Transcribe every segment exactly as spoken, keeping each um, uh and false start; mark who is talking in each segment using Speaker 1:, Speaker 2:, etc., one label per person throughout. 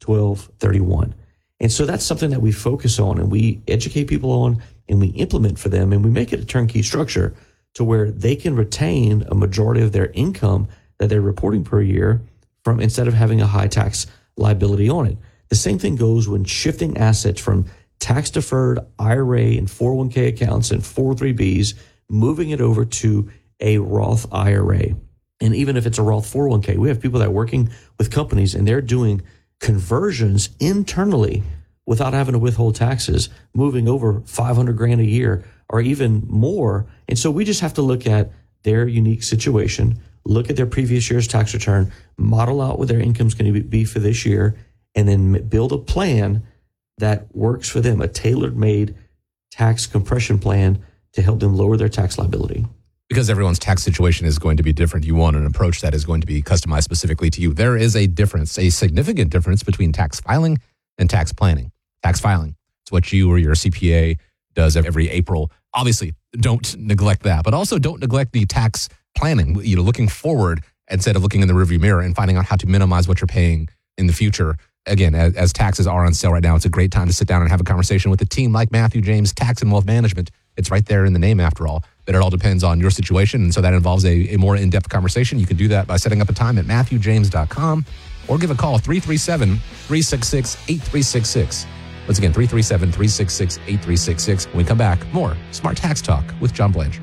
Speaker 1: twelve thirty-one. And so that's something that we focus on and we educate people on and we implement for them, and we make it a turnkey structure to where they can retain a majority of their income that they're reporting per year from, instead of having a high tax liability on it. The same thing goes when shifting assets from tax-deferred I R A and four oh one k accounts and four oh three Bs, moving it over to a Roth I R A. And even if it's a Roth four oh one k, we have people that are working with companies and they're doing conversions internally without having to withhold taxes, moving over five hundred grand a year or even more. And so we just have to look at their unique situation, look at their previous year's tax return, model out what their income's going to be for this year, and then build a plan that works for them, a tailor-made tax compression plan to help them lower their tax liability.
Speaker 2: Because everyone's tax situation is going to be different, you want an approach that is going to be customized specifically to you. There is a difference, a significant difference between tax filing and tax planning. Tax filing, it's what you or your C P A does every April. Obviously, don't neglect that, but also don't neglect the tax planning, you know, looking forward instead of looking in the rearview mirror and finding out how to minimize what you're paying in the future. Again, as, as taxes are on sale right now, it's a great time to sit down and have a conversation with a team like Matthew James Tax and Wealth Management. It's right there in the name, after all, that it all depends on your situation. And so that involves a, a more in-depth conversation. You can do that by setting up a time at matthew james dot com or give a call, three three seven, three six six, eight three six six. Once again, three three seven, three six six, eight three six six. When we come back, more Smart Tax Talk with John Blanchard.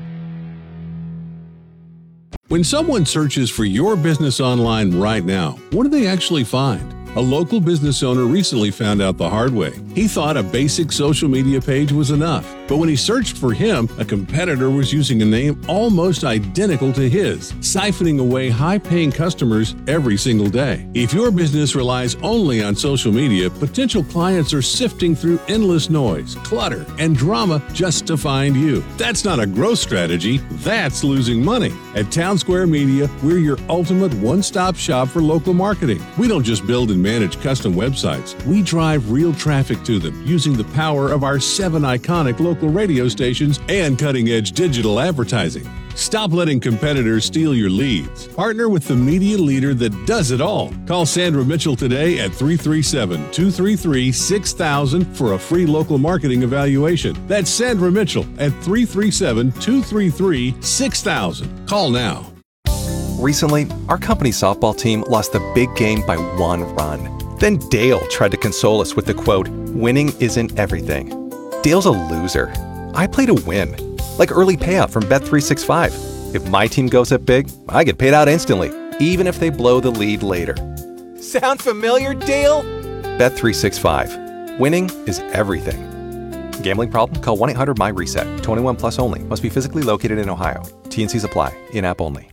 Speaker 3: When someone searches for your business online right now, what do they actually find? A local business owner recently found out the hard way. He thought a basic social media page was enough, but when he searched for him, a competitor was using a name almost identical to his, siphoning away high-paying customers every single day. If your business relies only on social media, potential clients are sifting through endless noise, clutter, and drama just to find you. That's not a growth strategy, that's losing money. At Town Square Media, we're your ultimate one-stop shop for local marketing. We don't just build and manage custom websites. We drive real traffic to them using the power of our seven iconic local radio stations and cutting-edge digital advertising. Stop letting competitors steal your leads. Partner with the media leader that does it all. Call Sandra Mitchell today at three three seven, two three three, six thousand for a free local marketing evaluation. That's Sandra Mitchell at three three seven, two three three, six thousand. Call now.
Speaker 4: Recently, our company softball team lost the big game by one run. Then Dale tried to console us with the quote, "Winning isn't everything." Dale's a loser. I play to win. Like early payout from Bet three sixty-five. If my team goes up big, I get paid out instantly, even if they blow the lead later. Sound familiar, Dale? Bet three sixty-five. Winning is everything. Gambling problem? Call one eight hundred M Y reset. twenty-one plus only. Must be physically located in Ohio. T and Cs apply. In-app only.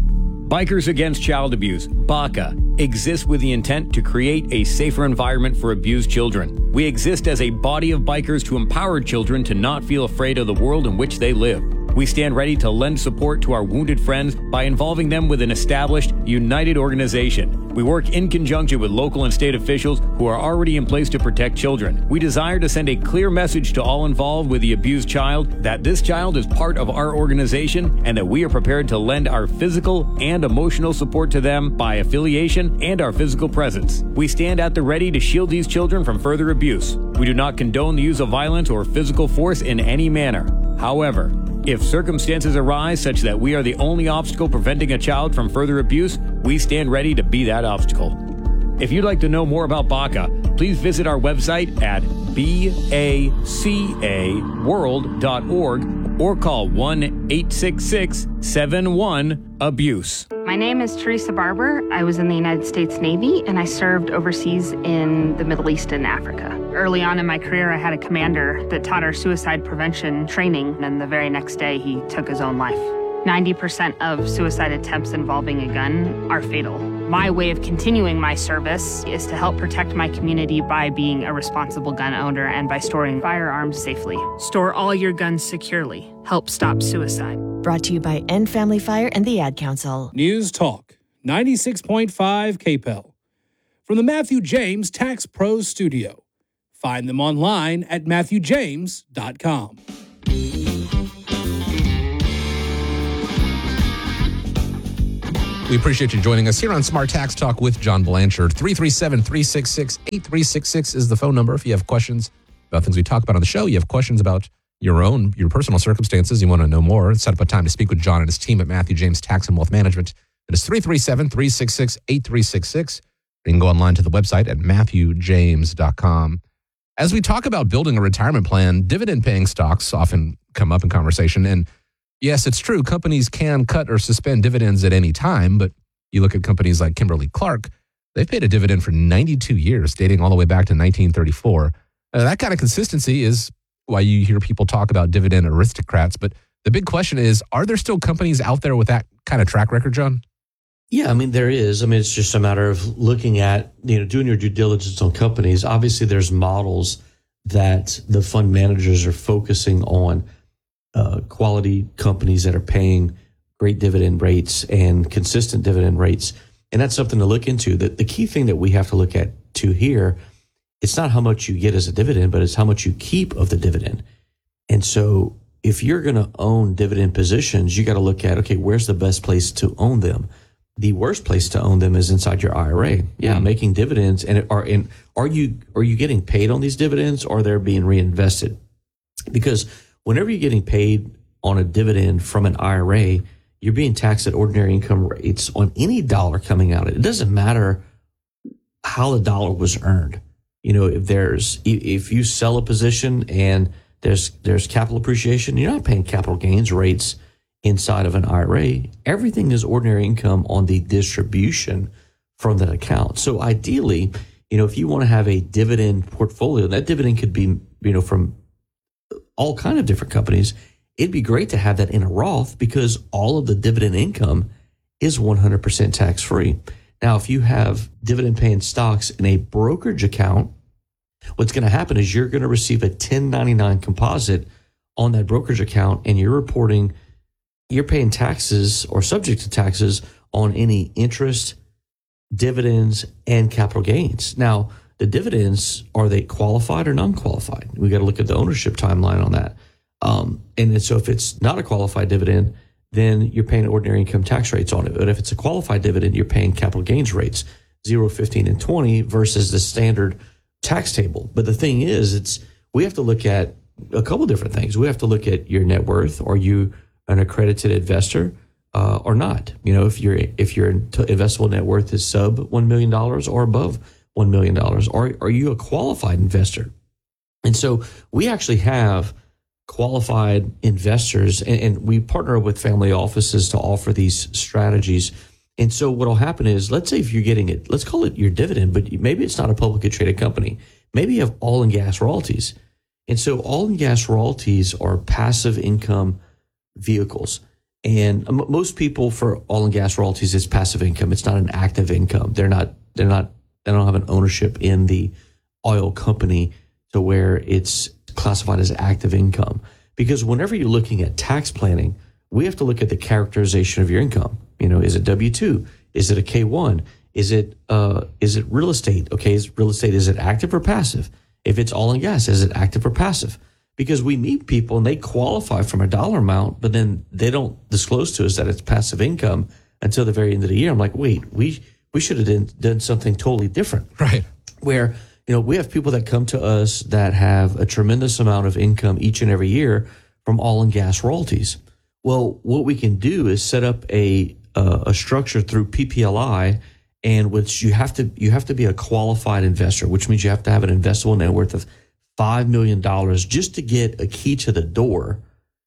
Speaker 5: Bikers Against Child Abuse, B A C A, exists with the intent to create a safer environment for abused children. We exist as a body of bikers to empower children to not feel afraid of the world in which they live. We stand ready to lend support to our wounded friends by involving them with an established, united organization. We work in conjunction with local and state officials who are already in place to protect children. We desire to send a clear message to all involved with the abused child that this child is part of our organization and that we are prepared to lend our physical and emotional support to them by affiliation and our physical presence. We stand at the ready to shield these children from further abuse. We do not condone the use of violence or physical force in any manner. However, if circumstances arise such that we are the only obstacle preventing a child from further abuse, we stand ready to be that obstacle. If you'd like to know more about B A C A, please visit our website at baca world dot org or call one eight six six, seven one, abuse.
Speaker 6: My name is Teresa Barber. I was in the United States Navy and I served overseas in the Middle East and Africa. Early on in my career, I had a commander that taught our suicide prevention training, and the very next day he took his own life. ninety percent of suicide attempts involving a gun are fatal. My way of continuing my service is to help protect my community by being a responsible gun owner and by storing firearms safely. Store all your guns securely. Help stop suicide.
Speaker 7: Brought to you by End Family Fire and the Ad Council.
Speaker 8: News Talk, ninety-six point five K P E L. From the Matthew James Tax Pros Studio. Find them online at matthew james dot com.
Speaker 2: We appreciate you joining us here on Smart Tax Talk with John Blanchard. three three seven, three six six, eight three six six is the phone number. If you have questions about things we talk about on the show, you have questions about your own, your personal circumstances, you want to know more, set up a time to speak with John and his team at Matthew James Tax and Wealth Management. It is three three seven, three six six, eight three six six. You can go online to the website at matthew james dot com. As we talk about building a retirement plan, dividend-paying stocks often come up in conversation. And yes, it's true, companies can cut or suspend dividends at any time, but you look at companies like Kimberly-Clark, they've paid a dividend for ninety-two years, dating all the way back to nineteen thirty-four. Uh, that kind of consistency is why you hear people talk about dividend aristocrats. But the big question is, are there still companies out there with that kind of track record, John?
Speaker 1: Yeah, I mean, there is. I mean, it's just a matter of looking at, you know, doing your due diligence on companies. Obviously, there's models that the fund managers are focusing on, uh, quality companies that are paying great dividend rates and consistent dividend rates. And that's something to look into. The, the key thing that we have to look at too here, it's not how much you get as a dividend, but it's how much you keep of the dividend. And so if you're going to own dividend positions, you got to look at, okay, where's the best place to own them? The worst place to own them is inside your I R A. Yeah, mm-hmm. Making dividends, and are in are you are you getting paid on these dividends, or they're being reinvested? Because whenever you're getting paid on a dividend from an I R A, you're being taxed at ordinary income rates on any dollar coming out. It doesn't matter how the dollar was earned. You know, if there's if you sell a position and there's there's capital appreciation, you're not paying capital gains rates inside of an I R A. Everything is ordinary income on the distribution from that account. So ideally, you know, if you want to have a dividend portfolio, that dividend could be, you know, from all kind of different companies. It'd be great to have that in a Roth because all of the dividend income is one hundred percent tax free. Now, if you have dividend paying stocks in a brokerage account, what's going to happen is you're going to receive a ten ninety-nine composite on that brokerage account, and you're reporting you're paying taxes or subject to taxes on any interest, dividends, and capital gains. Now, the dividends, are they qualified or non-qualified? We got to look at the ownership timeline on that. Um, and so if it's not a qualified dividend, then you're paying ordinary income tax rates on it. But if it's a qualified dividend, you're paying capital gains rates, zero, fifteen, and twenty versus the standard tax table. But the thing is, it's we have to look at a couple different things. We have to look at your net worth. Are you an accredited investor uh, or not? You know, if your if your investable net worth is sub one million dollars or above one million dollars, or are you a qualified investor? And so we actually have qualified investors, and, and we partner with family offices to offer these strategies. And so what will happen is, let's say if you're getting it, let's call it your dividend, but maybe it's not a publicly traded company. Maybe you have oil and gas royalties. And so oil and gas royalties are passive income vehicles. And most people for oil and gas royalties, it's passive income. It's not an active income. They're not, they're not, they don't have an ownership in the oil company to where it's classified as active income. Because whenever you're looking at tax planning, we have to look at the characterization of your income. You know, is it W two? Is it a K one? Is it, uh, is it real estate? Okay. Is real estate, is it active or passive? If it's oil and gas, is it active or passive? Because we meet people and they qualify from a dollar amount, but then they don't disclose to us that it's passive income until the very end of the year. I'm like, wait, we we should have done, done something totally different.
Speaker 2: Right.
Speaker 1: Where, you know, we have people that come to us that have a tremendous amount of income each and every year from oil and gas royalties. Well, what we can do is set up a uh, a structure through P P L I, and which you have to you have to be a qualified investor, which means you have to have an investable net worth of five million dollars just to get a key to the door,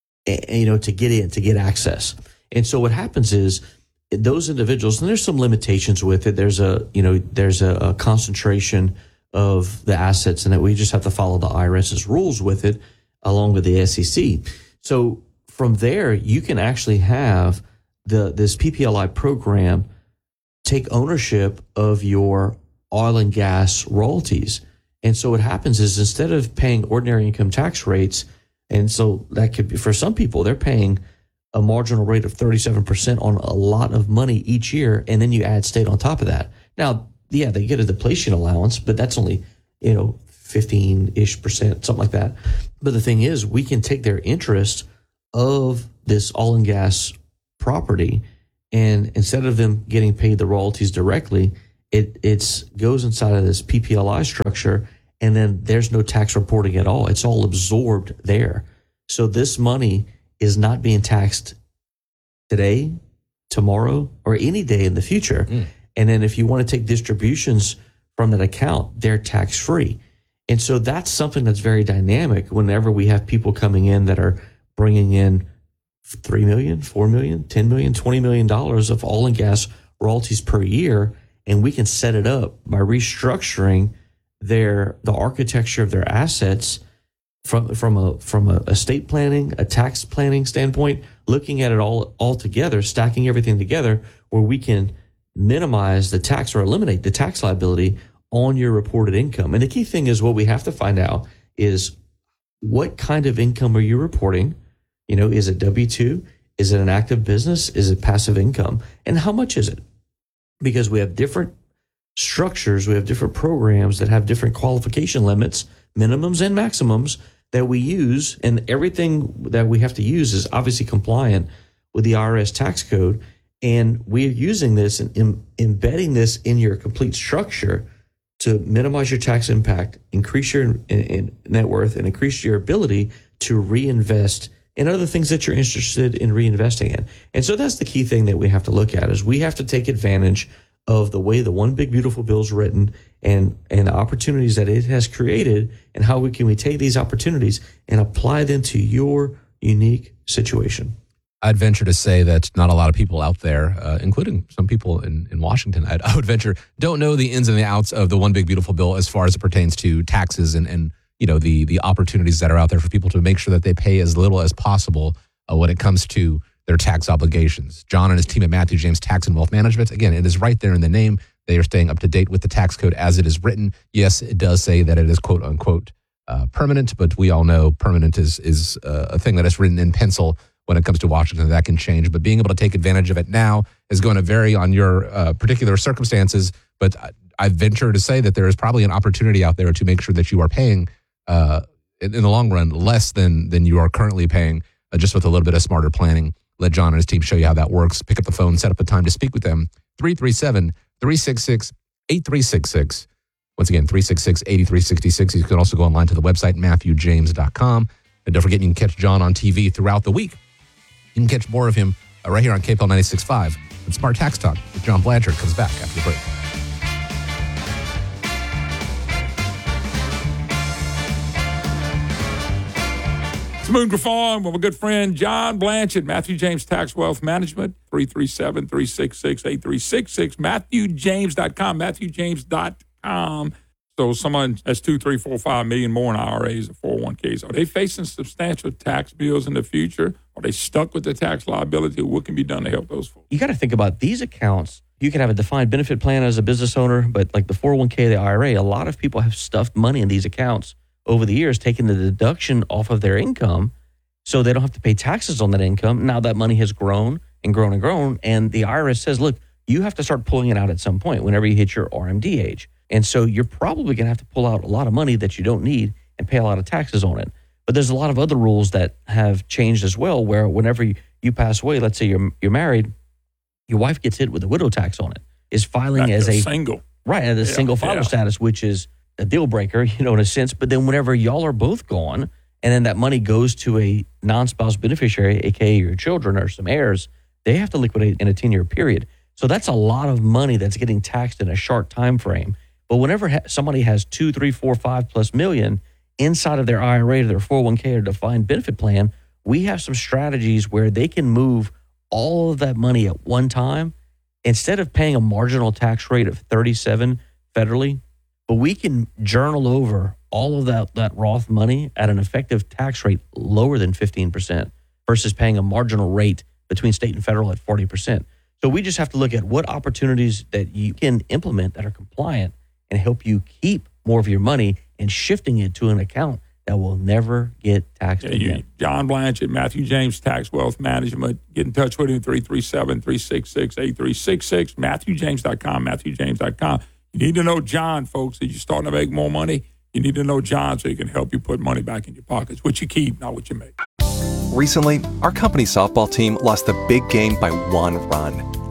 Speaker 1: you know, to get in, to get access. And so what happens is those individuals, and there's some limitations with it. There's a, you know, there's a, a concentration of the assets, and that we just have to follow the I R S's rules with it, along with the S E C. So from there, you can actually have the this P P L I program take ownership of your oil and gas royalties. And so what happens is, instead of paying ordinary income tax rates, and so that could be, for some people, they're paying a marginal rate of thirty-seven percent on a lot of money each year, and then you add state on top of that. Now, yeah, they get a depletion allowance, but that's only, you know, fifteen-ish percent, something like that. But the thing is, we can take their interest of this oil and gas property And instead of them getting paid the royalties directly, it it's goes inside of this P P L I structure, and then there's no tax reporting at all. It's all absorbed there. So this money is not being taxed today, tomorrow, or any day in the future. Mm. And then if you want to take distributions from that account, they're tax-free. And so that's something that's very dynamic whenever we have people coming in that are bringing in three million dollars, four million dollars, ten million dollars, twenty million dollars of oil and gas royalties per year, and we can set it up by restructuring their the architecture of their assets from from a from a estate planning, a tax planning standpoint, looking at it all all together, stacking everything together, where we can minimize the tax or eliminate the tax liability on your reported income. And the key thing is what we have to find out is what kind of income are you reporting? You know, is it W two? Is it an active business? Is it passive income? And how much is it? Because we have different structures, we have different programs that have different qualification limits, minimums and maximums that we use. And everything that we have to use is obviously compliant with the I R S tax code. And we're using this and em- embedding this in your complete structure to minimize your tax impact, increase your in, in net worth, and increase your ability to reinvest in other things that you're interested in reinvesting in. And so that's the key thing that we have to look at is we have to take advantage of the way the One Big Beautiful Bill is written and, and the opportunities that it has created, and how we can we take these opportunities and apply them to your unique situation.
Speaker 2: I'd venture to say that not a lot of people out there, uh, including some people in, in Washington, I'd, I would venture, don't know the ins and the outs of the One Big Beautiful Bill as far as it pertains to taxes and, and you know, the the opportunities that are out there for people to make sure that they pay as little as possible uh, when it comes to their tax obligations. John and his team at Matthew James Tax and Wealth Management, again, it is right there in the name. They are staying up to date with the tax code as it is written. Yes, it does say that it is quote unquote uh, permanent, but we all know permanent is, is uh, a thing that is written in pencil. When it comes to Washington, that can change. But being able to take advantage of it now is going to vary on your uh, particular circumstances. But I, I venture to say that there is probably an opportunity out there to make sure that you are paying, uh, in, in the long run, less than than you are currently paying, uh, just with a little bit of smarter planning. Let John and his team show you how that works. Pick up the phone, set up a time to speak with them. three three seven, three six six, eight three six six. Once again, three six six, eight three six six. You can also go online to the website, matthew james dot com. And don't forget, you can catch John on T V throughout the week. You can catch more of him uh, right here on K P L ninety-six point five. And Smart Tax Talk with John Blanchard comes back after the break.
Speaker 9: It's Moon Griffon with my good friend John Blanchard, Matthew James Tax Wealth Management, three three seven, three six six, eight three six six, matthew james dot com, matthew james dot com. So someone has two, three, four, five million more in I R As or four oh one Ks. Are they facing substantial tax bills in the future? Are they stuck with the tax liability? What can be done to help those folks?
Speaker 1: You got to think about these accounts. You can have a defined benefit plan as a business owner, but like the four oh one K, the I R A, a lot of people have stuffed money in these accounts over the years, taking the deduction off of their income so they don't have to pay taxes on that income. Now that money has grown and grown and grown, and the I R S says, look, you have to start pulling it out at some point whenever you hit your R M D age. And so you're probably going to have to pull out a lot of money that you don't need and pay a lot of taxes on it. But there's a lot of other rules that have changed as well, where whenever you, you pass away, let's say you're you're married, your wife gets hit with a widow tax on it. Is filing
Speaker 9: Back
Speaker 1: as a
Speaker 9: single.
Speaker 1: Right, as a
Speaker 9: Yeah,
Speaker 1: single father
Speaker 9: yeah.
Speaker 1: status, which is a deal breaker, you know, in a sense. But then whenever y'all are both gone, and then that money goes to a non-spouse beneficiary, aka your children or some heirs, they have to liquidate in a ten-year period. So that's a lot of money that's getting taxed in a short time frame. But whenever ha- somebody has two, three, four, five plus million inside of their I R A or their four oh one K or defined benefit plan, we have some strategies where they can move all of that money at one time instead of paying a marginal tax rate of thirty-seven federally. But we can journal over all of that, that Roth money at an effective tax rate lower than fifteen percent versus paying a marginal rate between state and federal at forty percent. So we just have to look at what opportunities that you can implement that are compliant and help you keep more of your money and shifting it to an account that will never get taxed
Speaker 9: Yeah,
Speaker 1: again.
Speaker 9: you, John Blanchard, Matthew James Tax Wealth Management. Get in touch with him, three three seven, three six six, eight three six six, matthew james dot com, matthew james dot com. You need to know John, folks. If you're starting to make more money, you need to know John so he can help you put money back in your pockets. What you keep, not what you make.
Speaker 4: Recently, our company softball team lost the big game by one run.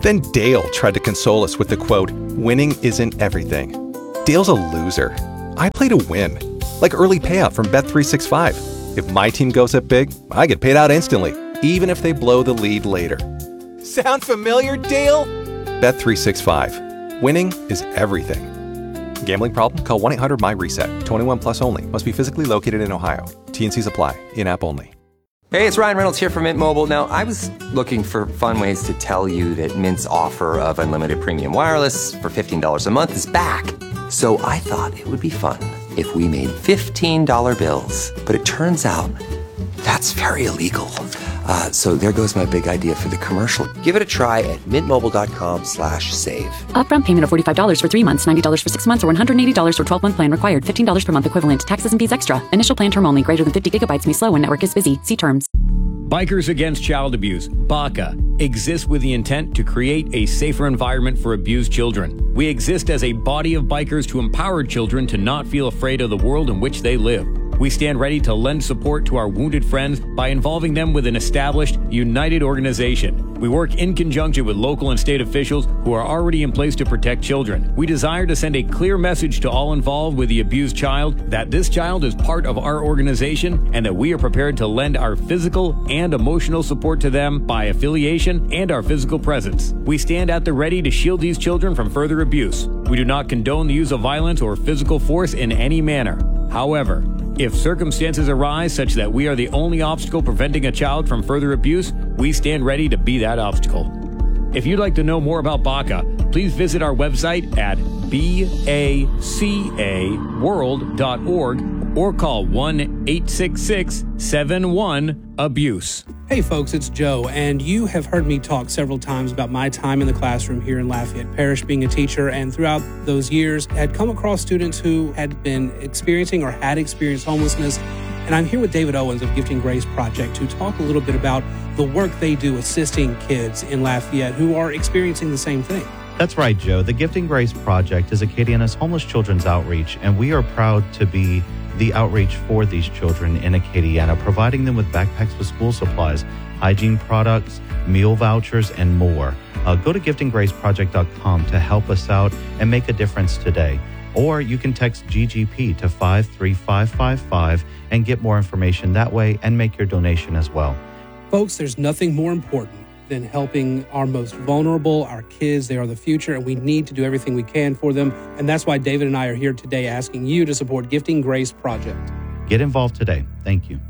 Speaker 4: Then Dale tried to console us with the quote, winning isn't everything. Dale's a loser. I play to win. Like early payout from Bet three sixty-five. If my team goes up big, I get paid out instantly, even if they blow the lead later. Sound familiar, Dale? Bet three sixty-five. Winning is everything. Gambling problem? Call one eight hundred M Y reset. twenty-one plus only. Must be physically located in Ohio. T and Cs apply. In-app only.
Speaker 10: Hey, it's Ryan Reynolds here from Mint Mobile. Now, I was looking for fun ways to tell you that Mint's offer of unlimited premium wireless for fifteen dollars a month is back. So I thought it would be fun if we made fifteen dollar bills. But it turns out that's very illegal. Uh, so there goes my big idea for the commercial. Give it a try at mintmobile.com slash save.
Speaker 11: Upfront payment of forty-five dollars for three months, ninety dollars for six months, or one hundred eighty dollars for twelve-month plan required. fifteen dollars per month equivalent. Taxes and fees extra. Initial plan term only. Greater than fifty gigabytes may slow when network is busy. See terms.
Speaker 5: Bikers Against Child Abuse, BACA, exists with the intent to create a safer environment for abused children. We exist as a body of bikers to empower children to not feel afraid of the world in which they live. We stand ready to lend support to our wounded friends by involving them with an established, united organization. We work in conjunction with local and state officials who are already in place to protect children. We desire to send a clear message to all involved with the abused child that this child is part of our organization and that we are prepared to lend our physical and emotional support to them by affiliation and our physical presence. We stand at the ready to shield these children from further abuse. We do not condone the use of violence or physical force in any manner. However, if circumstances arise such that we are the only obstacle preventing a child from further abuse, we stand ready to be that obstacle. If you'd like to know more about BACA, please visit our website at baca world dot org or call one eight six six seven one abuse.
Speaker 8: Hey folks, it's Joe, and you have heard me talk several times about my time in the classroom here in Lafayette Parish being a teacher, and throughout those years had come across students who had been experiencing or had experienced homelessness. And I'm here with David Owens of Gifting Grace Project to talk a little bit about the work they do assisting kids in Lafayette who are experiencing the same thing.
Speaker 12: That's right, Joe. The Gifting Grace Project is Acadiana's homeless children's outreach, and we are proud to be the outreach for these children in Acadiana, providing them with backpacks with school supplies, hygiene products, meal vouchers, and more. Uh, go to gifting grace project dot com to help us out and make a difference today. Or you can text G G P to five three five five five and get more information that way and make your donation as well.
Speaker 8: Folks, there's nothing more important than helping our most vulnerable, our kids. They are the future, and we need to do everything we can for them. And that's why David and I are here today asking you to support Gifting Grace Project.
Speaker 12: Get involved today. Thank you.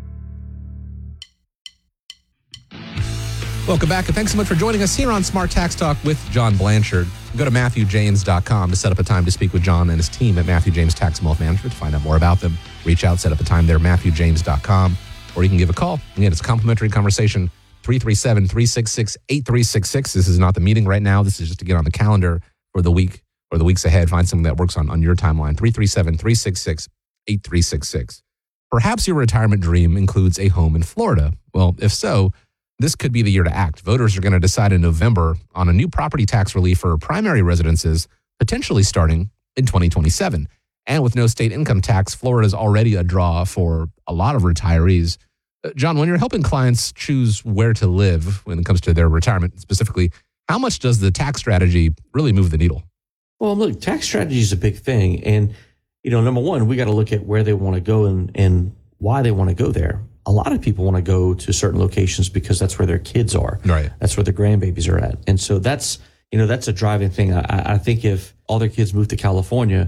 Speaker 2: Welcome back, and thanks so much for joining us here on Smart Tax Talk with John Blanchard. Go to matthew james dot com to set up a time to speak with John and his team at Matthew James Tax and Wealth Management to find out more about them. Reach out, set up a time there, matthew james dot com, or you can give a call. Again, it's a complimentary conversation, three three seven, three six six, eight three six six. This is not the meeting right now. This is just to get on the calendar for the week or the weeks ahead. Find something that works on, on your timeline, three three seven, three six six, eight three six six. Perhaps your retirement dream includes a home in Florida. Well, if so, this could be the year to act. Voters are going to decide in November on a new property tax relief for primary residences, potentially starting in twenty twenty-seven. And with no state income tax, Florida is already a draw for a lot of retirees. Uh, John, when you're helping clients choose where to live when it comes to their retirement specifically, how much does the tax strategy really move the needle?
Speaker 1: Well, look, tax strategy is a big thing. And, you know, number one, we got to look at where they want to go and, and why they want to go there. A lot of people want to go to certain locations because that's where their kids are.
Speaker 2: Right.
Speaker 1: That's where their grandbabies are at. And so that's, you know, that's a driving thing. I, I think if all their kids move to California,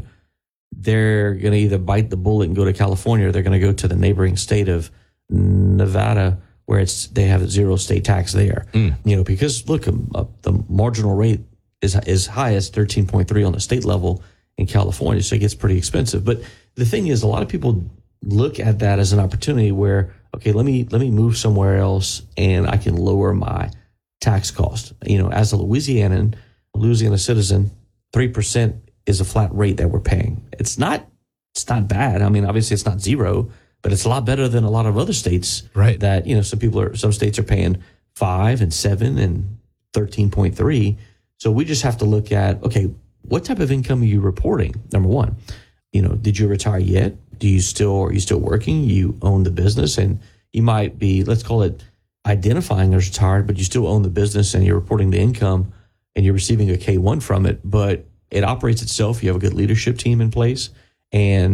Speaker 1: they're going to either bite the bullet and go to California, or they're going to go to the neighboring state of Nevada, where it's they have zero state tax there. Mm. You know, because look, um, uh, the marginal rate is is high as thirteen point three on the state level in California, so it gets pretty expensive. But the thing is, a lot of people look at that as an opportunity where, okay, let me let me move somewhere else and I can lower my tax cost. You know, as a Louisianan, Louisiana citizen, three percent is a flat rate that we're paying. It's not it's not bad. I mean, obviously it's not zero, but it's a lot better than a lot of other states.
Speaker 2: Right.
Speaker 1: That, you know, some people are some states are paying five and seven and thirteen point three. So we just have to look at, okay, what type of income are you reporting? Number one, you know, did you retire yet? Do you still, are you still working? You own the business, and you might be, let's call it identifying as retired, but you still own the business and you're reporting the income and you're receiving a K one from it, but it operates itself. You have a good leadership team in place, and